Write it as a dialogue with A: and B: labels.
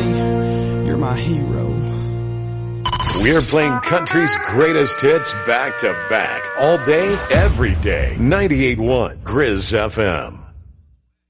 A: buddy. You're my hero.
B: We're playing country's greatest hits back to back, all day, every day. 98.1 Grizz FM.